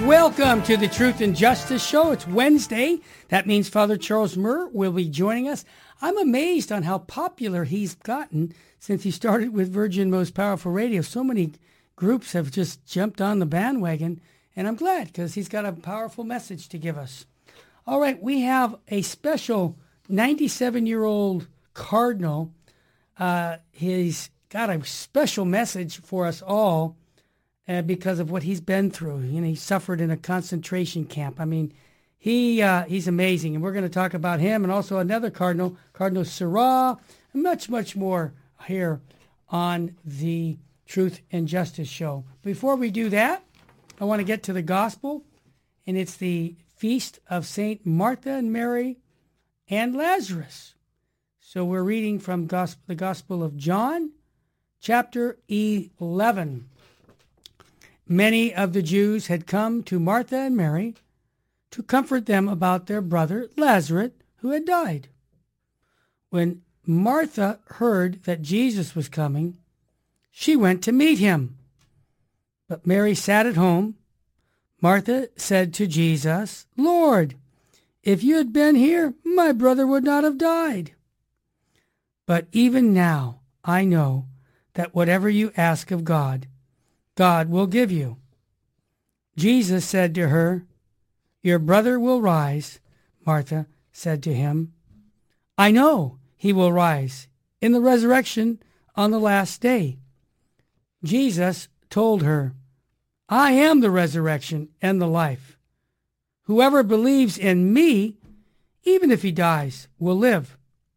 Welcome to the Truth and Justice Show. It's Wednesday. That means Father Charles Murr will be joining us. I'm amazed on how popular he's gotten since he started with Virgin Most Powerful Radio. So many groups have just jumped on the bandwagon, and I'm glad because he's got a powerful message to give us. All right, we have a special 97-year-old cardinal. He's got a special message for us all because of what he's been through. You know, he suffered in a concentration camp. I mean, he's amazing, and we're going to talk about him and also another cardinal, Cardinal Sarah, and much more here on the Truth and Justice Show. Before we do that, I want to get to the gospel, and it's the feast of Saint Martha and Mary and Lazarus. So we're reading from the Gospel of John, chapter 11. Many of the Jews had come to Martha and Mary to comfort them about their brother Lazarus, who had died. When Martha heard that Jesus was coming, she went to meet him. But Mary sat at home. Martha said to Jesus, "Lord, if you had been here, my brother would not have died. But even now I know that whatever you ask of God, God will give you." Jesus said to her, "Your brother will rise." Martha said to him, "I know he will rise in the resurrection on the last day." Jesus told her, "I am the resurrection and the life. Whoever believes in me, even if he dies, will live.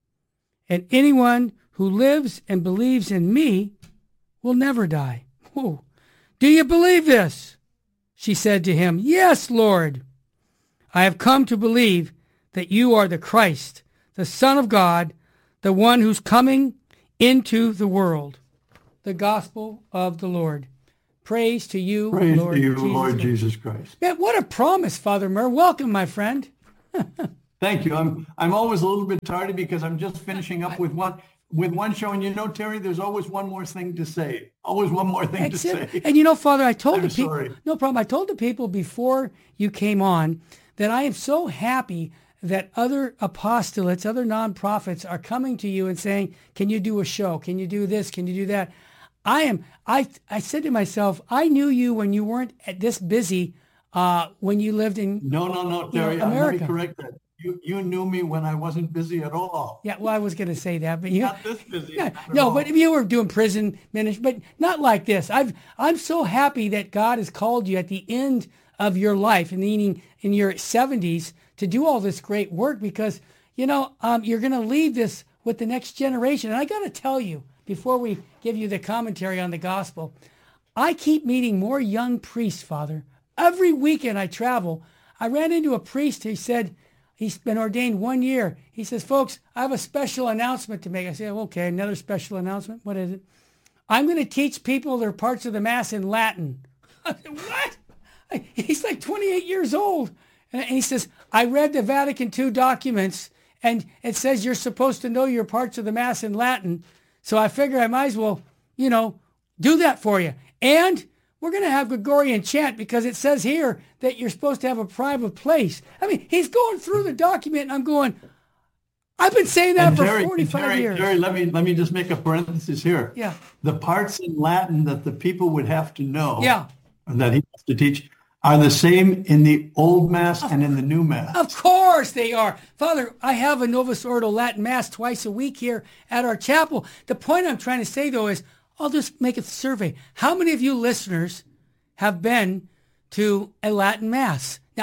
And anyone who lives and believes in me will never die." Whoa. "Do you believe this?" She said to him, "Yes, Lord. I have come to believe that you are the Christ, the Son of God, the one who's coming into the world." The Gospel of the Lord. Praise to you, Praise Lord, to you, Jesus Lord Christ. Jesus Christ. Man, what a promise, Father Murr. Welcome, my friend. Thank you. I'm always a little bit tardy because I'm just finishing up with one show, and you know, Terry, there's always one more thing to say. Always one more thing to say. And you know, Father, I told I'm the people, sorry. no problem. I told the people before you came on that I am so happy that other apostolates, other nonprofits are coming to you and saying, "Can you do a show? Can you do this? Can you do that?" I said to myself, I knew you when you weren't this busy when you lived in No, Terry, let me correct that. You knew me when I wasn't busy at all. Yeah, well, I was going to say that, but you Not this busy. Yeah, not at no, all. but you were doing prison ministry, but not like this. I'm so happy that God has called you at the end of your life, meaning in your 70s, to do all this great work because you know you're going to leave this with the next generation. And I got to tell you, before we give you the commentary on the gospel, I keep meeting more young priests, Father. Every weekend I travel, I ran into a priest. He said, he's been ordained 1 year. He says, "Folks, I have a special announcement to make." I said, "Okay, another special announcement? What is it?" "I'm going to teach people their parts of the Mass in Latin." I said, "What?" He's like 28 years old. And he says, "I read the Vatican II documents, and it says you're supposed to know your parts of the Mass in Latin. So I figure I might as well, do that for you. And we're going to have Gregorian chant because it says here that you're supposed to have a private place." I mean, he's going through the document, and I'm going, I've been saying that for 45 years. Terry, let me just make a parenthesis here. Yeah. The parts in Latin that the people would have to know, Yeah. and that he has to teach, are the same in the Old Mass and in the New Mass. Of course they are. Father, I have a Novus Ordo Latin Mass twice a week here at our chapel. The point I'm trying to say, though, is I'll just make a survey. How many of you listeners have been to a Latin Mass? Now,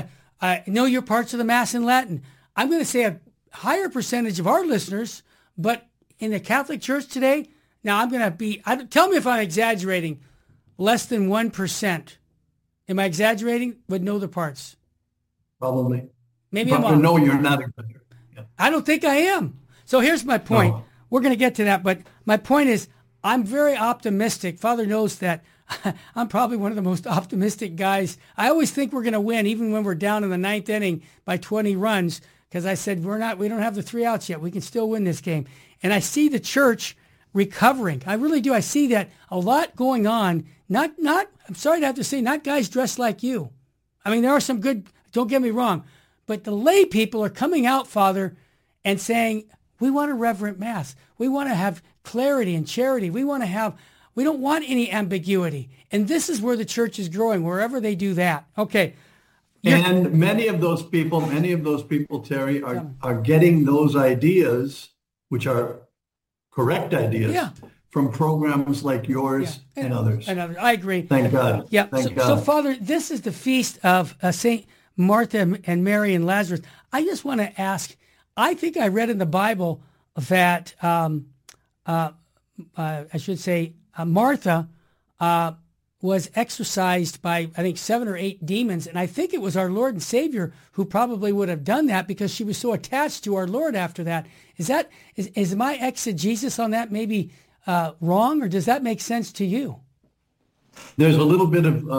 I know your parts of the Mass in Latin. I'm going to say a higher percentage of our listeners, but in the Catholic Church today, now I'm going to be, tell me if I'm exaggerating, less than 1%. Am I exaggerating? Would know the parts. Probably. Maybe But I'm off. no, you're not exaggerating. Yeah. I don't think I am. So here's my point. No. We're going to get to that, but my point is I'm very optimistic. Father knows that I'm probably one of the most optimistic guys. I always think we're going to win, even when we're down in the ninth inning by 20 runs, because I said we don't have the 3 outs yet. We can still win this game. And I see the church recovering. I really do. I see that a lot going on. Not. I'm sorry to have to say, not guys dressed like you. I mean, there are some good, don't get me wrong, but the lay people are coming out, Father, and saying, we want a reverent Mass. We want to have clarity and charity. We don't want any ambiguity. And this is where the church is growing, wherever they do that. Okay. And many of those people, Terry, are getting those ideas, which are correct ideas, from programs like yours and others. I agree. Thank God. Yeah. Thank God. So, Father, this is the feast of St. Martha and Mary and Lazarus. I just want to ask, I think I read in the Bible that, I should say, Martha was exorcised by, I think, 7 or 8 demons. And I think it was our Lord and Savior who probably would have done that because she was so attached to our Lord after that. Is my exegesis on that maybe wrong, or does that make sense to you? There's a little bit of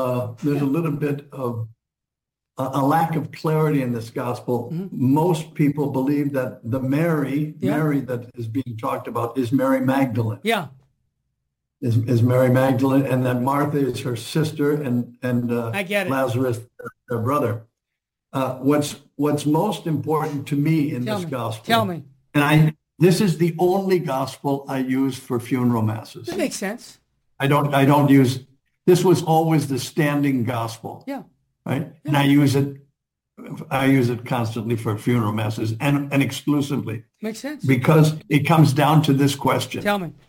a lack of clarity in this gospel. Mm-hmm. Most people believe that the Mary that is being talked about is Mary Magdalene. Yeah. Is Mary Magdalene, and that Martha is her sister, and I get it. Lazarus, their brother. What's most important to me in this gospel? Tell me. And this is the only gospel I use for funeral masses. That makes sense. I don't use. This was always the standing gospel. Yeah. Right. Yeah. And I use it constantly for funeral masses and exclusively. Makes sense. Because it comes down to this question. Tell me.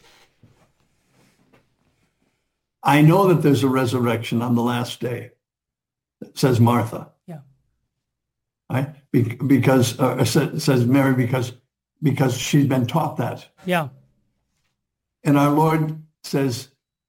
I know that there's a resurrection on the last day, says Martha. Yeah. Right? Because says Mary because she's been taught that. Yeah. And our Lord says,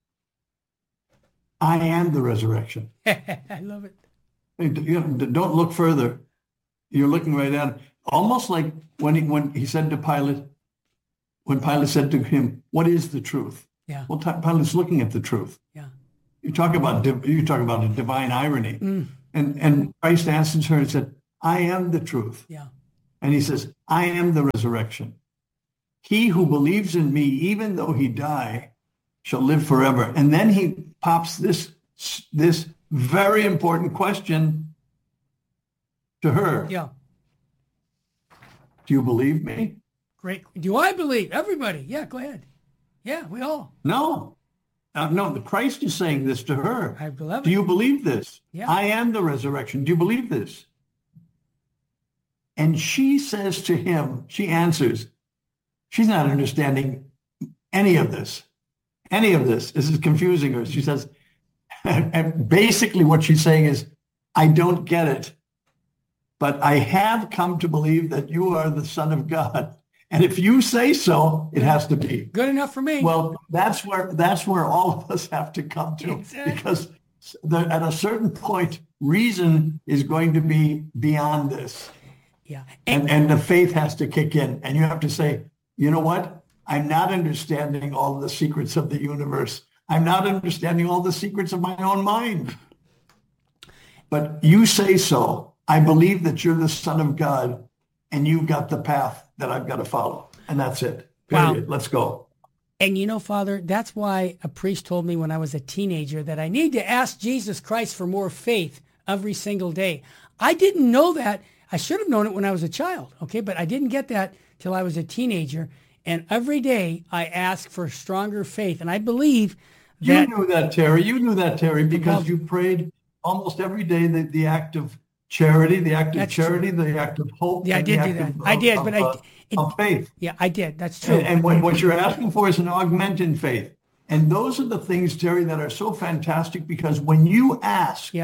I am the resurrection. I love it. Don't look further. You're looking right at it. Almost like when he said to Pilate, when Pilate said to him, what is the truth? Yeah. Well, Pilate's looking at the truth. Yeah. You talk about a divine irony. Mm. And Christ answers her and said, I am the truth. Yeah. And he says, I am the resurrection. He who believes in me, even though he die, shall live forever. And then he pops this very important question to her. Yeah. Do you believe me? Great. Do I believe? Everybody. Yeah, go ahead. Yeah, we all. No. No, the Christ is saying this to her. I believe it. Do you believe this? Yeah. I am the resurrection. Do you believe this? And she says to him, she answers, she's not understanding any of this. Any of this. This is confusing her. She says, and basically what she's saying is, I don't get it, but I have come to believe that you are the Son of God. And if you say so, it has to be. Good enough for me. Well, that's where all of us have to come to. Exactly. Because at a certain point, reason is going to be beyond this. Yeah. And the faith has to kick in. And you have to say, you know what? I'm not understanding all the secrets of the universe. I'm not understanding all the secrets of my own mind. But you say so. I believe that you're the Son of God, and you've got the path that I've got to follow. And that's it. Period. Wow. Let's go. And you know, Father, that's why a priest told me when I was a teenager that I need to ask Jesus Christ for more faith every single day. I didn't know that. I should have known it when I was a child, okay? But I didn't get that till I was a teenager. And every day I ask for stronger faith. And I believe that... You knew that, Terry. You knew that, Terry, because you prayed almost every day the act of charity, the act of charity, the act of hope. Yeah, I did do that. I did, but of faith. Yeah, I did. That's true. And what you're asking for is an augment in faith. And those are the things, Terry, that are so fantastic, because when you ask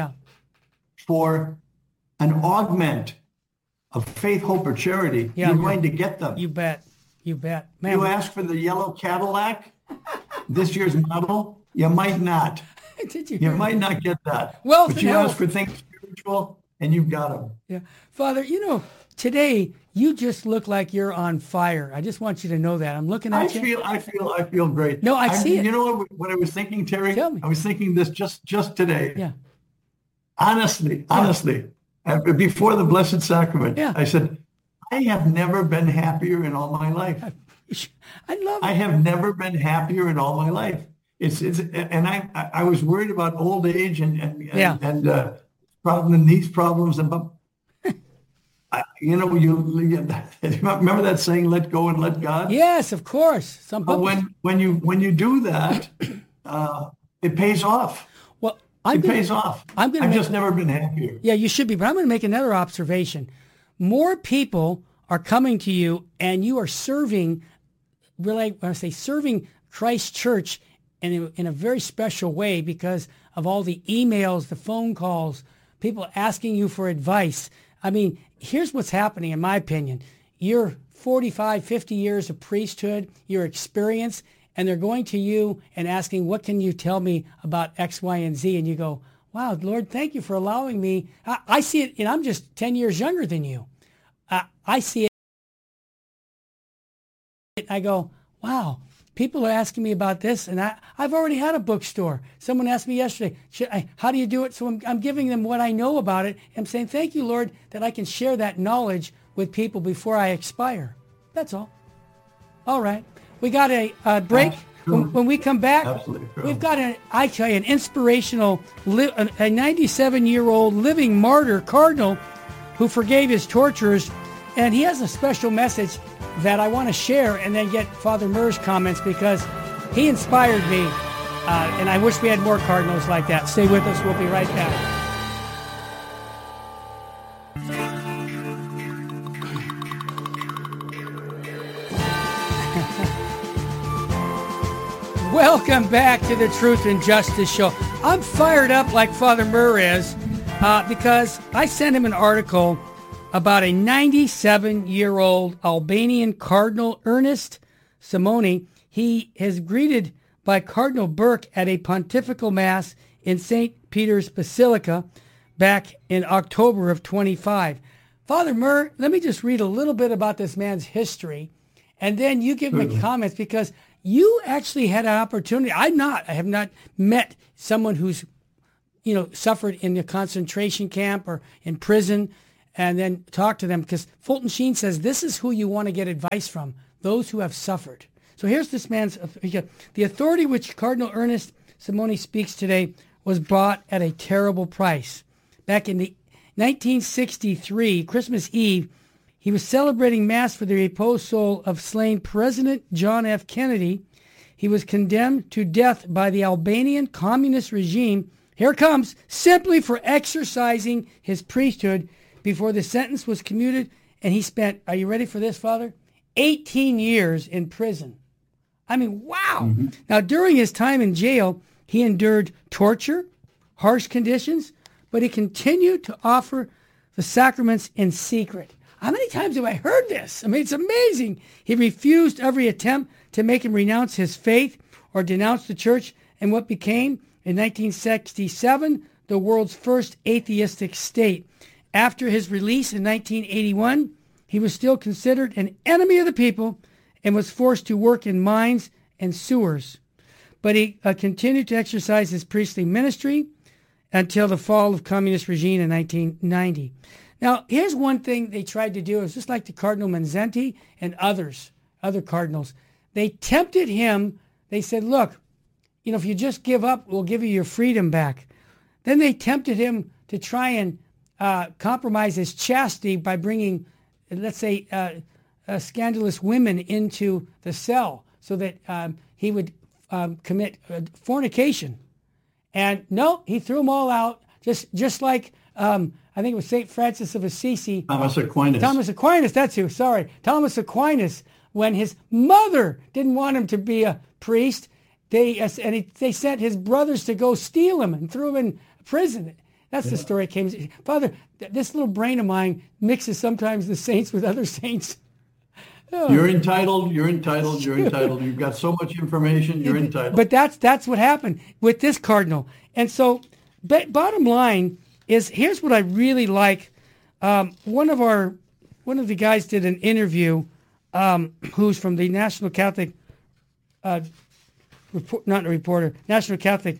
for an augment of faith, hope, or charity, you're going to get them. You bet. You bet. Man, you ask for the yellow Cadillac, this year's model, you might not. You might not get that. Well, but you ask for things spiritual, and you've got them. Yeah. Father, today you just look like you're on fire. I just want you to know that. I'm looking at you. I feel great. No, I see it. You know what I was thinking, Terry? Tell me. I was thinking this just today. Yeah. Honestly, before the Blessed Sacrament, I said, I have never been happier in all my life. I love it. I have never been happier in all my life. And I was worried about old age and problem and these problems. And you remember that saying, let go and let God? Yes, of course. But when you do that, it pays off. Well, it pays off. I've just never been happier. Yeah, you should be. But I'm going to make another observation. More people are coming to you, and you are serving, really, when I say serving Christ Church in a very special way because of all the emails, the phone calls, people asking you for advice. I mean, here's what's happening, in my opinion. You're 45, 50 years of priesthood, your experience, and they're going to you and asking, what can you tell me about X, Y, and Z? And you go, wow, Lord, thank you for allowing me. I see it, and I'm just 10 years younger than you. I see it. I go, wow, people are asking me about this, and I've already had a bookstore. Someone asked me yesterday, how do you do it? So I'm giving them what I know about it. I'm saying, thank you, Lord, that I can share that knowledge with people before I expire. That's all. All right. We got a break. When we come back, we've got an inspirational, a 97-year-old living martyr cardinal who forgave his torturers, and he has a special message that I want to share and then get Father Murr's comments because he inspired me, and I wish we had more cardinals like that. Stay with us. We'll be right back. Welcome back to the Truth and Justice Show. I'm fired up like Father Murr is because I sent him an article about a 97-year-old Albanian Cardinal, Ernest Simoni. He is greeted by Cardinal Burke at a pontifical mass in St. Peter's Basilica back in October of 25. Father Murr, let me just read a little bit about this man's history, and then you give me comments because you actually had an opportunity. I have not met someone who's, suffered in the concentration camp or in prison and then talk to them because Fulton Sheen says this is who you want to get advice from, those who have suffered. So here's this man's, the authority which Cardinal Ernest Simoni speaks today was bought at a terrible price. Back in the 1963, Christmas Eve, he was celebrating Mass for the reposed soul of slain President John F. Kennedy. He was condemned to death by the Albanian communist regime, here it comes, simply for exercising his priesthood before the sentence was commuted, and he spent, are you ready for this, Father? 18 years in prison. I mean, wow. Mm-hmm. Now, during his time in jail, he endured torture, harsh conditions, but he continued to offer the sacraments in secret. How many times have I heard this? I mean, it's amazing. He refused every attempt to make him renounce his faith or denounce the church in what became, in 1967, the world's first atheistic state. After his release in 1981, he was still considered an enemy of the people and was forced to work in mines and sewers. But he continued to exercise his priestly ministry until the fall of communist regime in 1990. Now, here's one thing they tried to do. It's just like the Cardinal Manzetti and other cardinals. They tempted him. They said, look, if you just give up, we'll give you your freedom back. Then they tempted him to try and compromise his chastity by bringing, let's say, scandalous women into the cell so that he would commit fornication. And no, he threw them all out, just like... I think it was St. Francis of Assisi. Thomas Aquinas, that's who, sorry. Thomas Aquinas, when his mother didn't want him to be a priest, they sent his brothers to go steal him and threw him in prison. That's the story it came. Father, this little brain of mine mixes sometimes the saints with other saints. Oh. You're entitled. You've got so much information, you're entitled. But that's what happened with this cardinal. And so, bottom line, here's what I really like. One of the guys did an interview, who's from the National Catholic, National Catholic,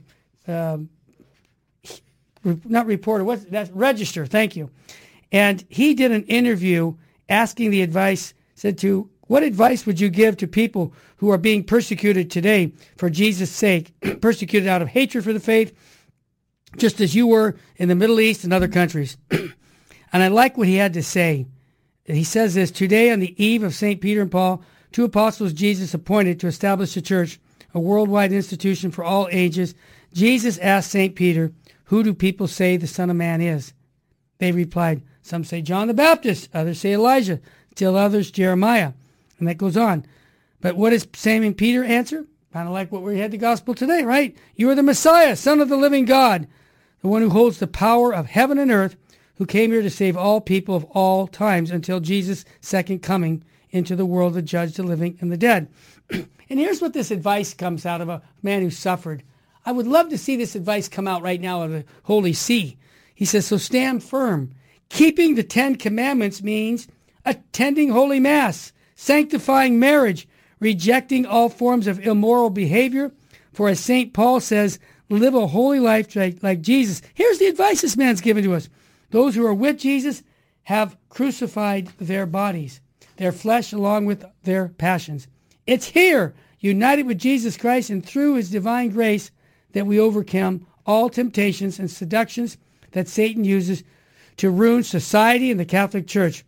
not reporter, what's that? Register. Thank you. And he did an interview asking the advice. Said what advice would you give to people who are being persecuted today for Jesus' sake, persecuted out of hatred for the faith, just as you were in the Middle East and other countries. And I like what he had to say. He says this, today on the eve of St. Peter and Paul, two apostles Jesus appointed to establish the church, a worldwide institution for all ages, Jesus asked St. Peter, who do people say the Son of Man is? They replied, some say John the Baptist, others say Elijah, still others Jeremiah. And that goes on. But what does Simon Peter answer? Kind of like what we had the gospel today, right? You are the Messiah, Son of the living God, the one who holds the power of heaven and earth, who came here to save all people of all times until Jesus' second coming into the world to judge the living and the dead. And here's what this advice comes out of a man who suffered. I would love to see this advice come out right now of the Holy See. He says, so stand firm. Keeping the 10 Commandments means attending Holy Mass, sanctifying marriage, rejecting all forms of immoral behavior. For as St. Paul says, live a holy life like Jesus. Here's the advice this man's given to us. Those who are with Jesus have crucified their bodies, their flesh along with their passions. It's here, united with Jesus Christ and through his divine grace, that we overcome all temptations and seductions that Satan uses to ruin society and the Catholic Church.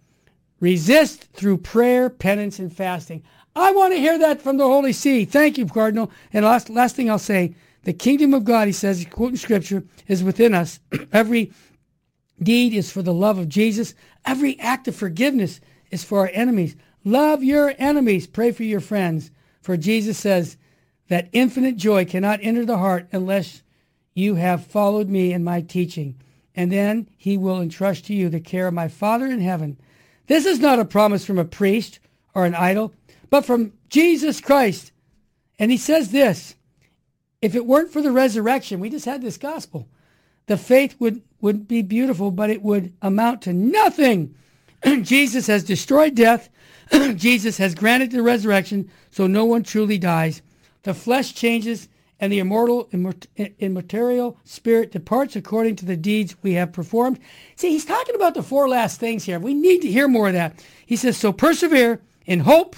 Resist through prayer, penance, and fasting. I want to hear that from the Holy See. Thank you, Cardinal. And last thing I'll say, the kingdom of God, he says, quoting Scripture, is within us. Every deed is for the love of Jesus. Every act of forgiveness is for our enemies. Love your enemies. Pray for your friends. For Jesus says that infinite joy cannot enter the heart unless you have followed me in my teaching. And then he will entrust to you the care of my Father in heaven. This is not a promise from a priest or an idol, but from Jesus Christ. And he says this, if it weren't for the resurrection, we just had this gospel, the faith would be beautiful, but it would amount to nothing. Jesus has destroyed death. Jesus has granted the resurrection, so no one truly dies. The flesh changes, and the immaterial spirit departs according to the deeds we have performed. See, he's talking about the 4 last things here. We need to hear more of that. He says, so persevere in hope,